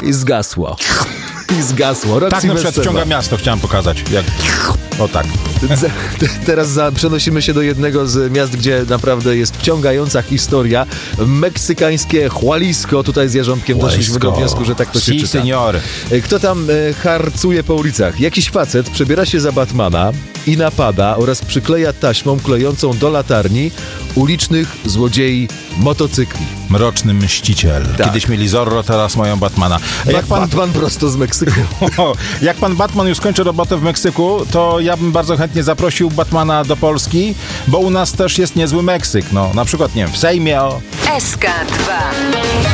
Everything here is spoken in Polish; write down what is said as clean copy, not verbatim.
I zgasło. Roxy Tak na przykład Messewa. wciąga miasto, chciałem pokazać. Jak... O tak. Teraz przenosimy się do jednego z miast, gdzie naprawdę jest wciągająca historia. Meksykańskie Jalisco. Tutaj z Jarząbkiem doszliśmy do wniosku, że tak to się Si, czyta. senior. Kto tam harcuje po ulicach? Jakiś facet przebiera się za Batmana i napada oraz przykleja taśmą klejącą do latarni ulicznych złodziei motocykli. Mroczny mściciel. Tak. Kiedyś mieli Zorro, teraz mają Batmana. Batman prosto z Meksyku. Jak pan Batman już skończy robotę w Meksyku, to ja bym bardzo chętnie zaprosił Batmana do Polski, bo u nas też jest niezły Meksyk. No, na przykład, nie wiem, w Sejmie. SK2